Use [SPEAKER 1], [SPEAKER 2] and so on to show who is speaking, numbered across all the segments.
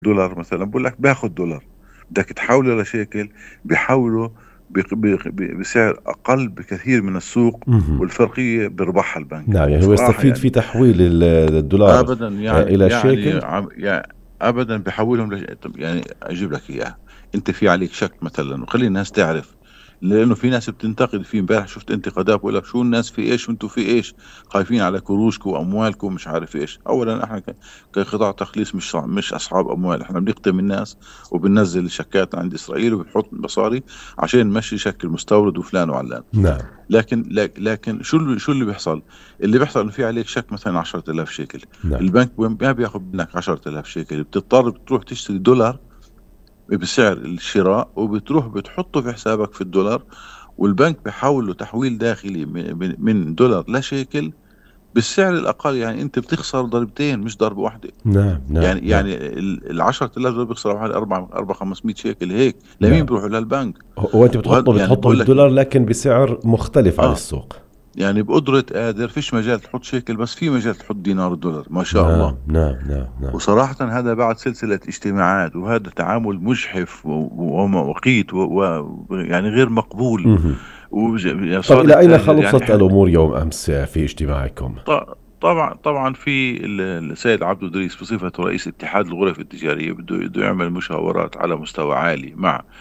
[SPEAKER 1] دولار مثلا، بقول لك باخذ دولار، بدك تحوله لشيكل بيحولوا بسعر أقل بكثير من السوق،
[SPEAKER 2] اهم.
[SPEAKER 1] والفرقية بربحها البنك
[SPEAKER 2] نعم، يعني هو
[SPEAKER 1] بصراحة
[SPEAKER 2] يستفيد في
[SPEAKER 1] يعني.
[SPEAKER 2] تحويل الدولار
[SPEAKER 1] أبدا
[SPEAKER 2] إلى شيكل.
[SPEAKER 1] يعني أبدا بحولهم طب يعني أجيب لك إياها. أنت في عليك شك مثلا، وخلي الناس تعرف، لأنه في ناس بتنتقد. في امبارح شفت انتقادات بقول لك شو الناس في إيش وأنتوا في إيش، خايفين على كروشكم وأموالكم مش عارف إيش. أولا إحنا كقطاع تخليص مش أصحاب أموال، إحنا بنقتم الناس وبننزل شيكات عند إسرائيل وبنحط مصاري عشان نمشي شكل مستورد وفلان وعلان.
[SPEAKER 2] نعم.
[SPEAKER 1] لكن شو اللي بيحصل؟ اللي بيحصل انه في عليك شك مثلا 10000 شيكل،
[SPEAKER 2] نعم.
[SPEAKER 1] البنك وين ما بياخذ منك 10000 شيكل، بتضطر بتروح تشتري دولار بسعر الشراء، وبتروح بتحطه في حسابك في الدولار، والبنك بيحول له تحويل داخلي من دولار لشيكل بالسعر الأقل. يعني أنت بتخسر ضربتين مش ضربة واحدة.
[SPEAKER 2] نعم. نعم. نعم.
[SPEAKER 1] يعني ال 10000 دول بيخسروا حوالي 4 500 شيكل هيك، لمين
[SPEAKER 2] نعم.
[SPEAKER 1] بيروحوا؟ للبنك.
[SPEAKER 2] هو أنت
[SPEAKER 1] وهذا يعني
[SPEAKER 2] بتحطه
[SPEAKER 1] بقول لك
[SPEAKER 2] بالدولار لكن بسعر مختلف عن
[SPEAKER 1] اه
[SPEAKER 2] السوق.
[SPEAKER 1] يعني بقدرة قادر فيش مجال تحط شيكل، بس في مجال تحط دينار ودولار ما شاء الله.
[SPEAKER 2] نعم. نعم. نعم. نعم.
[SPEAKER 1] وصراحة هذا بعد سلسلة اجتماعات، وهذا تعامل مجحف ووقيت يعني غير مقبول.
[SPEAKER 2] اهم.
[SPEAKER 1] يعني
[SPEAKER 2] طب
[SPEAKER 1] صار
[SPEAKER 2] إلى أين
[SPEAKER 1] التاجر يعني
[SPEAKER 2] خلصت
[SPEAKER 1] احنا
[SPEAKER 2] الأمور يوم أمس في اجتماعكم؟
[SPEAKER 1] طبعا في السيد عبدو دريس بصفته رئيس اتحاد الغرف التجارية بده يعمل مشاورات على مستوى عالي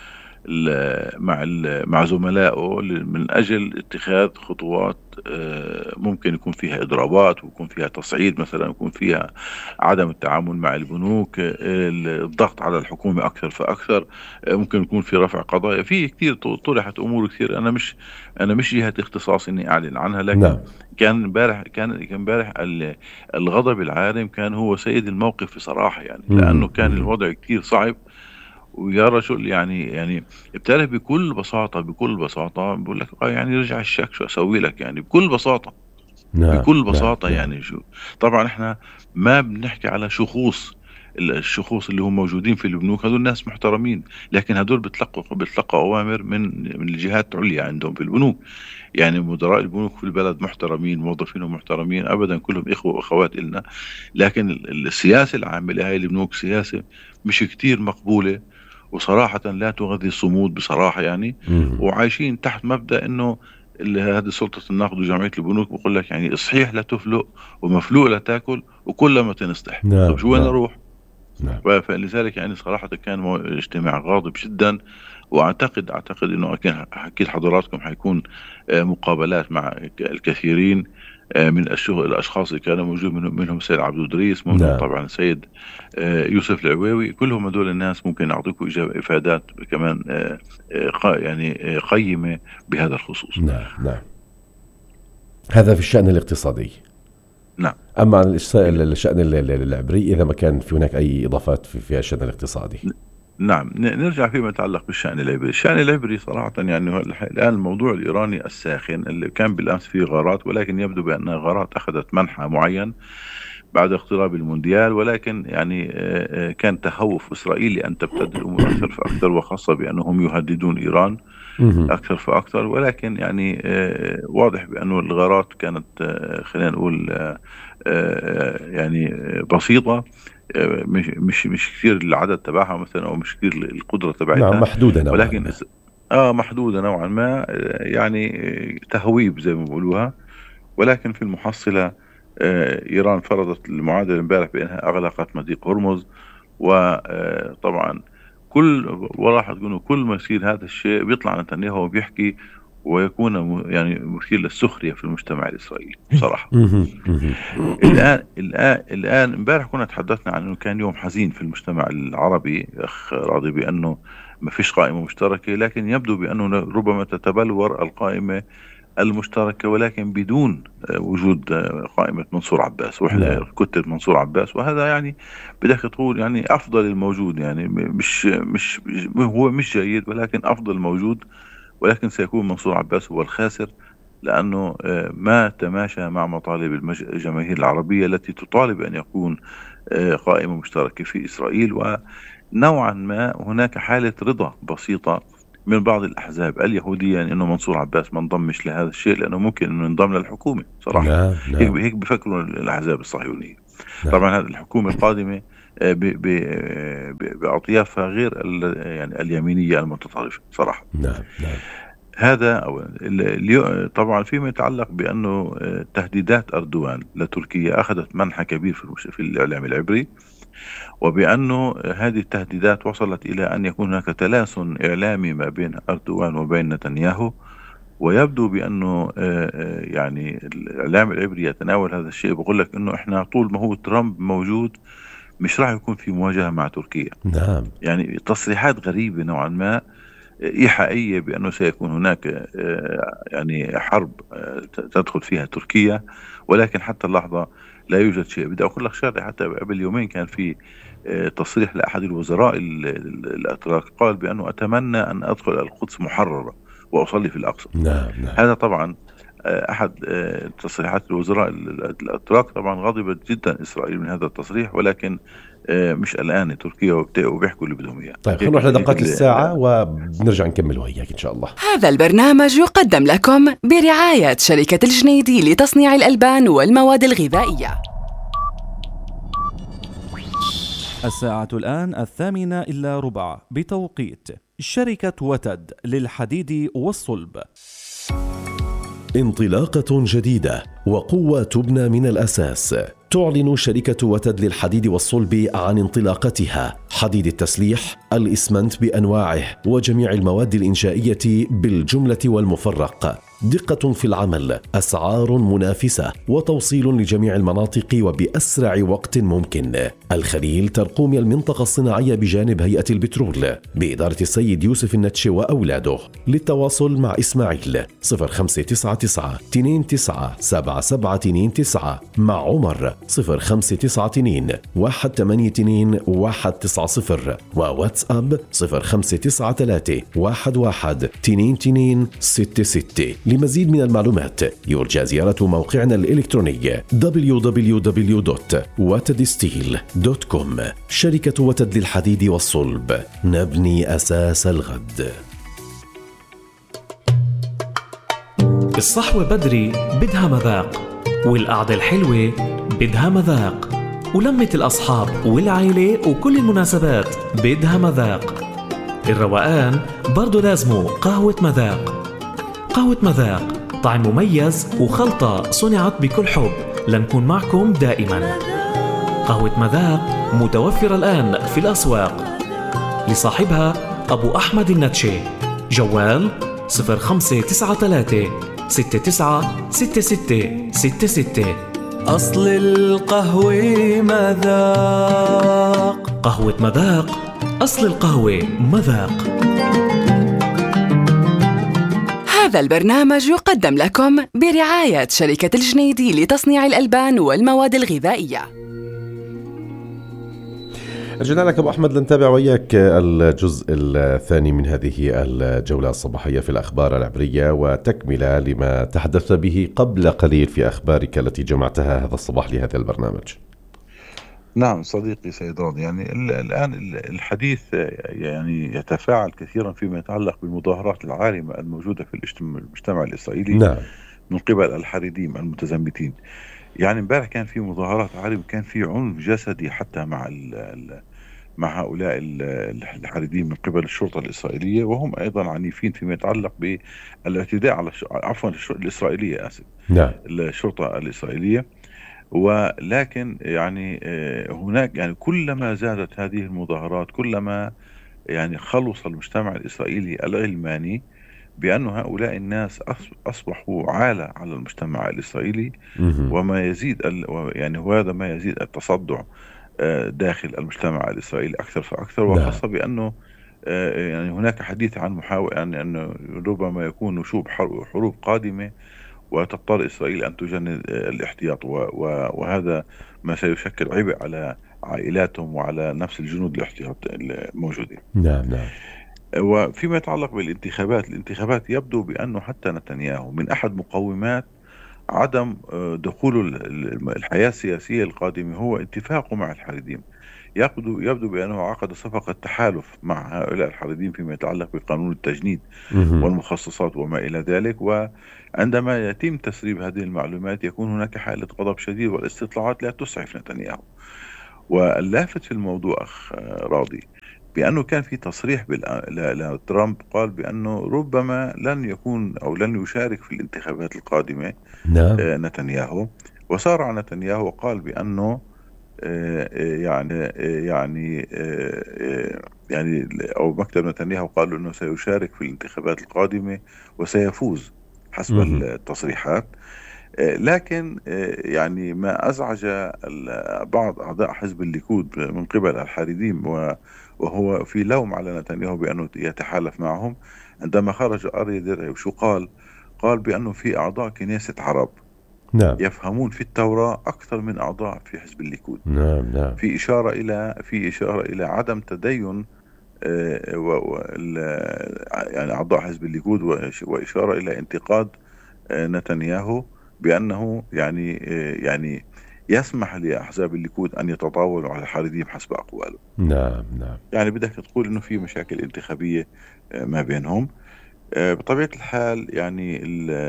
[SPEAKER 1] مع زملائه من أجل اتخاذ خطوات ممكن يكون فيها إضرابات، ويكون فيها تصعيد مثلا، يكون فيها عدم التعامل مع البنوك، الضغط على الحكومة أكثر فأكثر، ممكن يكون في رفع قضايا في كثير. طرحت أمور كثير. أنا مش جهة اختصاص إني أعلن عنها، لكن
[SPEAKER 2] نعم.
[SPEAKER 1] كان امبارح الغضب العارم كان هو سيد الموقف بصراحة، يعني لأنه
[SPEAKER 2] اهم.
[SPEAKER 1] كان
[SPEAKER 2] اهم.
[SPEAKER 1] الوضع كثير صعب. ويا رجل يعني ابتدى بكل بساطة بقول لك يعني رجع الشك شو أسوي لك، يعني بكل بساطة.
[SPEAKER 2] نعم.
[SPEAKER 1] بكل
[SPEAKER 2] نعم.
[SPEAKER 1] بساطة
[SPEAKER 2] نعم.
[SPEAKER 1] يعني شو. طبعا احنا ما بنحكي على الشخوص اللي هم موجودين في البنوك، هذول ناس محترمين، لكن هذول بتلقوا أوامر من الجهات العليا عندهم في البنوك. يعني مدراء البنوك في البلد محترمين، موظفينهم محترمين أبدا، كلهم إخوة وأخوات إلنا. لكن السياسة العامة لهاي البنوك سياسة مش كتير مقبولة، وصراحة لا تغذي الصمود بصراحة يعني.
[SPEAKER 2] اهم.
[SPEAKER 1] وعايشين تحت مبدأ إنه اللي هذه سلطة النقد وجمعية البنوك بقول لك يعني صحيح لا تفلق ومفلوق لا تاكل وكلما تنصلح. طب
[SPEAKER 2] نعم.
[SPEAKER 1] شو وين
[SPEAKER 2] نعم.
[SPEAKER 1] اروح؟
[SPEAKER 2] نعم.
[SPEAKER 1] فلذلك يعني صراحة كان اجتماع غاضب جدا. واعتقد انه اكيد حضراتكم حيكون مقابلات مع الكثيرين من الاشخاص اللي كانوا موجود، منهم السيد عبد الدريس، منهم
[SPEAKER 2] نعم.
[SPEAKER 1] طبعا السيد يوسف العويوي. كلهم هدول الناس ممكن يعطيكم افادات كمان يعني قيمة بهذا الخصوص.
[SPEAKER 2] نعم. نعم. هذا في الشأن الاقتصادي.
[SPEAKER 1] نعم.
[SPEAKER 2] أما عن الشأن العبري، إذا ما كان في هناك أي إضافات في الشأن الاقتصادي.
[SPEAKER 1] نعم، نرجع فيما يتعلق بالشأن العبري. الشأن العبري صراحة يعني هو الآن الموضوع الإيراني الساخن اللي كان بالأمس فيه غارات، ولكن يبدو بأنها غارات أخذت منحى معين بعد اقتراب المونديال. ولكن يعني كان تخوف إسرائيلي أن تمتد الأمور أكثر فأكثر، وخاصة بأنهم يهددون إيران
[SPEAKER 2] اهم.
[SPEAKER 1] أكثر فأكثر. ولكن يعني واضح بأنه الغارات كانت خلينا نقول يعني بسيطة، مش كثير العدد تبعها مثلا، أو مش كثير القدرة
[SPEAKER 2] نعم،
[SPEAKER 1] تبعتها.
[SPEAKER 2] محدودة نوعا
[SPEAKER 1] ولكن
[SPEAKER 2] ما.
[SPEAKER 1] محدودة نوعا ما، يعني تهويب زي ما بقولوها. ولكن في المحصلة إيران فرضت المعادلة امبارح بأنها أغلقت مضيق هرمز. وطبعا وراح تقولوا كل ما يصير هذا الشيء بيطلع نتنياهو وبيحكي، ويكون يعني مثير للسخرية في المجتمع الإسرائيلي بصراحة.
[SPEAKER 2] اهم. اهم.
[SPEAKER 1] الآن امبارح كنا تحدثنا عن أنه كان يوم حزين في المجتمع العربي أخ راضي، بأنه ما فيش قائمة مشتركة، لكن يبدو بأنه ربما تتبلور القائمة المشتركة، ولكن بدون وجود قائمة منصور عباس
[SPEAKER 2] نعم.
[SPEAKER 1] كتلة منصور عباس. وهذا يعني بدك تقول يعني أفضل الموجود، يعني هو مش جيد، ولكن أفضل الموجود. ولكن سيكون منصور عباس هو الخاسر، لأنه ما تماشى مع مطالب الجماهير العربية التي تطالب أن يكون قائمة مشتركة في إسرائيل. ونوعا ما هناك حالة رضا بسيطة من بعض الأحزاب اليهودية، يعني أنه منصور عباس ما انضمش لهذا الشيء، لأنه ممكن أنه ينضم للحكومة صراحة.
[SPEAKER 2] نعم.
[SPEAKER 1] هيك
[SPEAKER 2] نعم.
[SPEAKER 1] هيك بفكروا الأحزاب الصهيونية.
[SPEAKER 2] نعم.
[SPEAKER 1] طبعا هذه الحكومة القادمة بأطيافها غير يعني اليمينية المتطرفة صراحة.
[SPEAKER 2] نعم نعم.
[SPEAKER 1] هذا طبعا فيما يتعلق بأنه تهديدات أردوغان لتركيا أخذت منحى كبير في الإعلام العبري، وبأنه هذه التهديدات وصلت إلى أن يكون هناك تلاسن إعلامي ما بين أردوغان وبين نتنياهو، ويبدو بأنه يعني الإعلام العبري يتناول هذا الشيء، بقول لك أنه إحنا طول ما هو ترامب موجود مش راح يكون في مواجهة مع تركيا.
[SPEAKER 2] نعم.
[SPEAKER 1] يعني تصريحات غريبة نوعا ما، إيحائية بأنه سيكون هناك يعني حرب تدخل فيها تركيا، ولكن حتى اللحظة لا يوجد شيء. بدي أقول لك شغلة، حتى قبل يومين كان في تصريح لأحد الوزراء الأتراك قال بأنه أتمنى أن أدخل القدس محررة وأصلي في الأقصى.
[SPEAKER 2] نعم نعم.
[SPEAKER 1] هذا طبعا أحد تصريحات الوزراء الأتراك، طبعا غضبت جدا إسرائيل من هذا التصريح، ولكن مش الآن تركيا وبيحكوا اللي بدهم إياه.
[SPEAKER 2] طيب خلينا نروح لدقات الساعة وبنرجع نكمل وياك إن شاء الله.
[SPEAKER 3] هذا البرنامج يقدم لكم برعاية شركة الجنيدي لتصنيع الألبان والمواد الغذائية.
[SPEAKER 4] الساعة الآن 8:08 بتوقيت شركة وتد للحديد والصلب.
[SPEAKER 2] انطلاقة جديدة وقوة تبنى من الأساس. تعلن شركة وتد للحديد والصلب عن انطلاقتها حديد التسليح، الإسمنت بأنواعه وجميع المواد الإنشائية بالجملة والمفرق. دقة في العمل، أسعار منافسة، وتوصيل لجميع المناطق وبأسرع وقت ممكن. الخليل ترقوم المنطقة الصناعية بجانب هيئة البترول بإدارة السيد يوسف النتش وأولاده. للتواصل مع إسماعيل 0599 29 7729، مع عمر 0592 182 190، وواتساب 0593 11 22 66. لمزيد من المعلومات يرجى زيارة موقعنا الإلكتروني www.watedsteel.com. شركة وتد للحديد والصلب، نبني أساس الغد.
[SPEAKER 5] الصحوة بدري بدها مذاق، والقعدة الحلوة بدها مذاق، ولمة الأصحاب والعائلة وكل المناسبات بدها مذاق. الروقان برضو لازمه قهوة مذاق. قهوة مذاق طعم مميز وخلطة صنعت بكل حب لنكون معكم دائما. قهوة مذاق متوفرة الآن في الأسواق. لصاحبها أبو أحمد النتشي، جوال 0593 69 66 66.
[SPEAKER 6] أصل القهوة مذاق.
[SPEAKER 5] قهوة مذاق، أصل القهوة مذاق.
[SPEAKER 3] هذا البرنامج يقدم لكم برعاية شركة الجنيدي لتصنيع الألبان والمواد الغذائية.
[SPEAKER 2] رجعنا لك أبو أحمد لنتابع وياك الجزء الثاني من هذه الجولة الصباحية في الأخبار العبرية، وتكملة لما تحدثت به قبل قليل في أخبارك التي جمعتها هذا الصباح لهذا البرنامج.
[SPEAKER 1] نعم صديقي سيد راضي، يعني الآن الحديث يعني يتفاعل كثيرا فيما يتعلق بالمظاهرات العارمة الموجودة في المجتمع الإسرائيلي.
[SPEAKER 2] نعم.
[SPEAKER 1] من قبل الحريديم المتزمتين. يعني امبارح كان في مظاهرات عارمة، كان في عنف جسدي حتى مع هؤلاء الحريديم من قبل الشرطة الإسرائيلية، وهم أيضا عنيفين فيما يتعلق بالاعتداء على الإسرائيلية، آسف.
[SPEAKER 2] نعم.
[SPEAKER 1] الشرطة الإسرائيلية. ولكن يعني هناك يعني كلما زادت هذه المظاهرات كلما يعني خلص المجتمع الإسرائيلي العلماني بأن هؤلاء الناس أصبحوا عالة على المجتمع الإسرائيلي، وما يزيد يعني وهذا ما يزيد التصدع داخل المجتمع الإسرائيلي أكثر فأكثر، وخاصة بأنه يعني هناك حديث عن محاولة يعني أنه ربما يكون نشوب حروب قادمة وتضطر إسرائيل أن تجند الاحتياط، وهذا ما سيشكل عبء على عائلاتهم وعلى نفس الجنود الاحتياط الموجودين.
[SPEAKER 2] نعم نعم.
[SPEAKER 1] وفيما يتعلق الانتخابات يبدو بأنه حتى نتنياهو من أحد مقومات عدم دخول الحياة السياسية القادمة هو اتفاقه مع الحريديم. يبدو بأنه عقد صفقة تحالف مع هؤلاء الحريديم فيما يتعلق بقانون التجنيد والمخصصات وما إلى ذلك. وعندما يتم تسريب هذه المعلومات يكون هناك حالة غضب شديد، والاستطلاعات لا تسعف نتنياهو. واللافت في الموضوع أخ راضي بأنه كان في تصريح لترامب قال بأنه ربما لن يكون أو لن يشارك في الانتخابات القادمة
[SPEAKER 2] نعم.
[SPEAKER 1] نتنياهو. وصارع نتنياهو وقال بأنه يعني أو مكتب نتنياهو قالوا أنه سيشارك في الانتخابات القادمة وسيفوز حسب التصريحات. لكن يعني ما أزعج بعض أعضاء حزب الليكود من قبل الحريديم وهو في لوم على نتنياهو بأنه يتحالف معهم، عندما خرج أري درعي وشو قال بأنه في أعضاء كنيسة عرب
[SPEAKER 2] نعم.
[SPEAKER 1] يفهمون في التوراة أكثر من أعضاء في حزب الليكود.
[SPEAKER 2] نعم.
[SPEAKER 1] في إشارة إلى عدم تدين يعني أعضاء حزب الليكود، وإشارة إلى انتقاد نتنياهو بأنه يعني يسمح لأحزاب الليكود أن يتطاولوا على الحريديم حسب أقواله.
[SPEAKER 2] نعم.
[SPEAKER 1] يعني بدك تقول إنه في مشاكل انتخابية ما بينهم. بطبيعة الحال يعني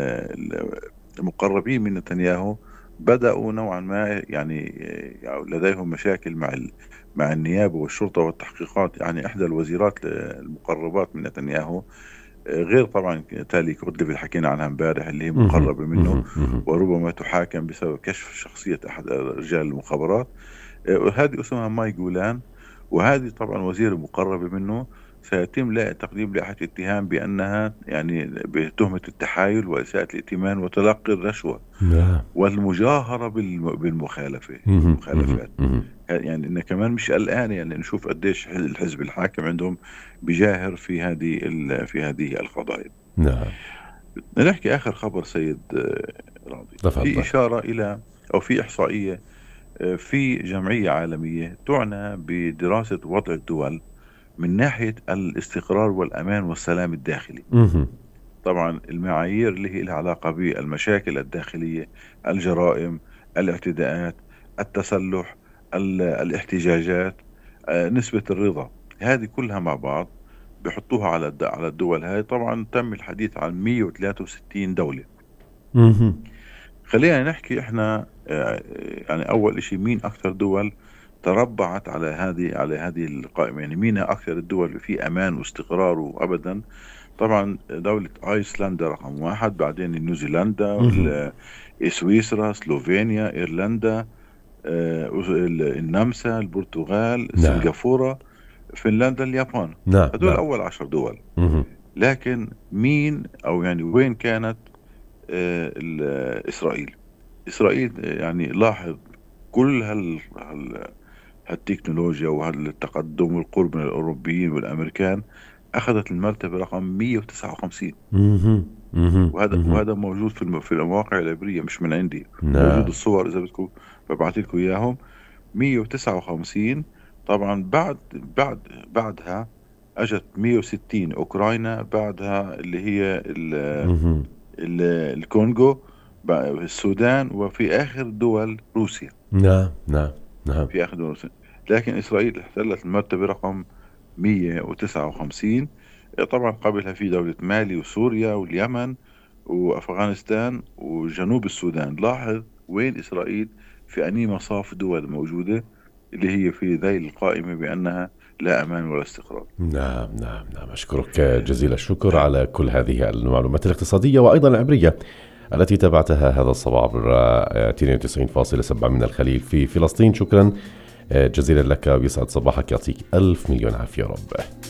[SPEAKER 1] المقربين من نتنياهو بدأوا نوعا ما يعني لديهم مشاكل مع النيابة والشرطة والتحقيقات. يعني إحدى الوزيرات المقربات من نتنياهو، غير طبعا تالي كودليف اللي حكينا عنها امبارح اللي هي مقربة منه وربما تحاكم بسبب كشف شخصية أحد رجال المخابرات، هذه اسمها ماي جولان، وهذه طبعا وزير مقربة منه سيتم تقديم لائحة اتهام بأنها يعني بتهمة التحايل وإساءة الائتمان وتلقي الرشوة والمجاهرة بالمخالفات. يعني إنه كمان مش قلقان يعني نشوف قديش الحزب الحاكم عندهم بجاهر في هذه القضايا.
[SPEAKER 2] نعم.
[SPEAKER 1] نحكي آخر خبر سيد راضي. في إشارة إلى أو في إحصائية في جمعية عالمية تعنى بدراسة وضع الدول من ناحية الاستقرار والأمان والسلام الداخلي. طبعا المعايير اللي هي لها علاقة بالمشاكل الداخلية، الجرائم، الاعتداءات، التسلح، الاحتجاجات، نسبة الرضا، هذه كلها مع بعض بيحطوها على الدول. هاي طبعا تم الحديث عن 163 دولة. خلينا نحكي احنا يعني اول اشي مين اكثر دول تربعت على هذه القائمة، يعني مين اكثر الدول في امان واستقرار وابدا. طبعا دولة ايسلندا رقم 1، بعدين نيوزيلندا، سويسرا، سلوفينيا، ايرلندا، النمسا، البرتغال، سنغافورة، فنلندا، اليابان. هذول اول 10 دول. لكن مين او يعني وين كانت إسرائيل يعني لاحظ كل هالتكنولوجيا وهالتقدم والقرب من الأوروبيين والأمريكان، أخذت المرتبة رقم 159. وهذا موجود في المواقع العبرية مش من عندي. موجود الصور إذا بدكم ببعث لكم إياهم. 159. طبعا بعدها أجت 160 أوكرانيا، بعدها اللي هي الكونغو، السودان، وفي آخر دول روسيا.
[SPEAKER 2] نعم.
[SPEAKER 1] في آخر دول روسيا. لكن إسرائيل احتلت المرتبة رقم 159. طبعا قبلها في دولة مالي وسوريا واليمن وأفغانستان وجنوب السودان. لاحظ وين إسرائيل في أنهي مصاف دول موجودة اللي هي في ذي القائمة بأنها لا أمان ولا استقرار.
[SPEAKER 2] نعم. أشكرك جزيل الشكر على كل هذه المعلومات الاقتصادية وأيضا العبرية التي تابعتها هذا الصباح عبر 92.7 من الخليل في فلسطين. شكرا جزيلا لك ويسعد صباحك، يعطيك ألف مليون عافية رب.